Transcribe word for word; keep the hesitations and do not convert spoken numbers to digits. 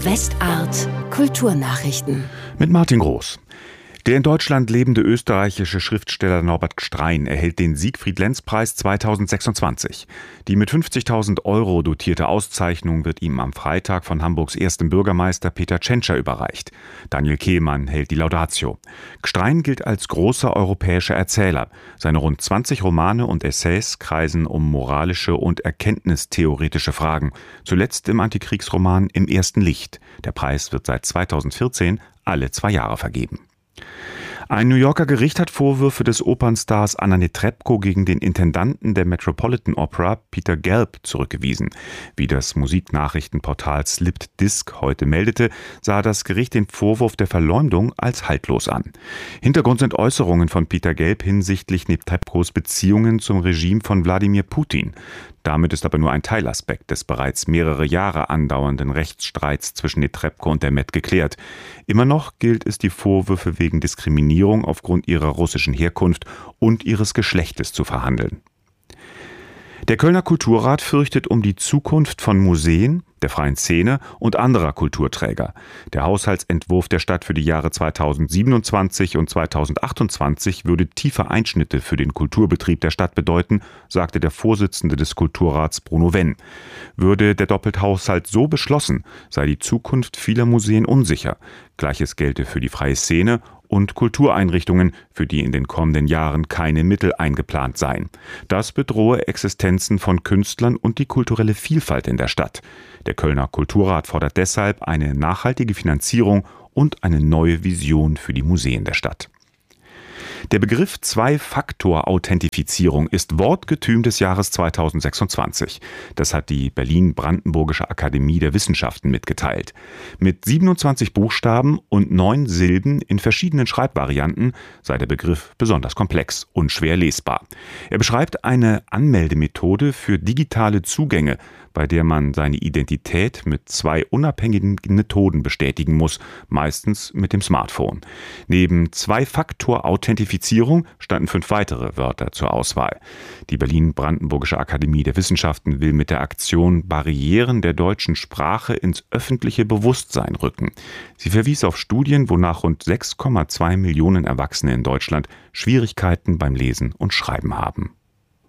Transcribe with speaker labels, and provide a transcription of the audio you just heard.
Speaker 1: Westart Kulturnachrichten.
Speaker 2: Mit Martin Groß. Der in Deutschland lebende österreichische Schriftsteller Norbert Gstrein erhält den Siegfried-Lenz-Preis zweitausendsechsundzwanzig. Die mit fünfzigtausend Euro dotierte Auszeichnung wird ihm am Freitag von Hamburgs erstem Bürgermeister Peter Tschentscher überreicht. Daniel Kehlmann hält die Laudatio. Gstrein gilt als großer europäischer Erzähler. Seine rund zwanzig Romane und Essays kreisen um moralische und erkenntnistheoretische Fragen. Zuletzt im Antikriegsroman Im ersten Licht. Der Preis wird seit zweitausendvierzehn alle zwei Jahre vergeben. Ein New Yorker Gericht hat Vorwürfe des Opernstars Anna Netrebko gegen den Intendanten der Metropolitan Opera, Peter Gelb, zurückgewiesen. Wie das Musiknachrichtenportal Slipped Disc heute meldete, sah das Gericht den Vorwurf der Verleumdung als haltlos an. Hintergrund sind Äußerungen von Peter Gelb hinsichtlich Netrebkos Beziehungen zum Regime von Wladimir Putin. Damit ist aber nur ein Teilaspekt des bereits mehrere Jahre andauernden Rechtsstreits zwischen Netrebko und der Met geklärt. Immer noch gilt es, die Vorwürfe wegen Diskriminierung aufgrund ihrer russischen Herkunft und ihres Geschlechtes zu verhandeln. Der Kölner Kulturrat fürchtet um die Zukunft von Museen, der freien Szene und anderer Kulturträger. Der Haushaltsentwurf der Stadt für die Jahre zweitausendsiebenundzwanzig und zweitausendachtundzwanzig würde tiefe Einschnitte für den Kulturbetrieb der Stadt bedeuten, sagte der Vorsitzende des Kulturrats Bruno Wenn. Würde der Doppelthaushalt so beschlossen, sei die Zukunft vieler Museen unsicher. Gleiches gelte für die freie Szene und Kultureinrichtungen, für die in den kommenden Jahren keine Mittel eingeplant seien. Das bedrohe Existenzen von Künstlern und die kulturelle Vielfalt in der Stadt. Der Kölner Kulturrat fordert deshalb eine nachhaltige Finanzierung und eine neue Vision für die Museen der Stadt. Der Begriff Zwei-Faktor-Authentifizierung ist Wortgetüm des Jahres zweitausendsechsundzwanzig. Das hat die Berlin-Brandenburgische Akademie der Wissenschaften mitgeteilt. Mit siebenundzwanzig Buchstaben und neun Silben in verschiedenen Schreibvarianten sei der Begriff besonders komplex und schwer lesbar. Er beschreibt eine Anmeldemethode für digitale Zugänge, bei der man seine Identität mit zwei unabhängigen Methoden bestätigen muss, meistens mit dem Smartphone. Neben Zwei-Faktor-Authentifizierung standen fünf weitere Wörter zur Auswahl. Die Berlin-Brandenburgische Akademie der Wissenschaften will mit der Aktion Barrieren der deutschen Sprache ins öffentliche Bewusstsein rücken. Sie verwies auf Studien, wonach rund sechs Komma zwei Millionen Erwachsene in Deutschland Schwierigkeiten beim Lesen und Schreiben haben.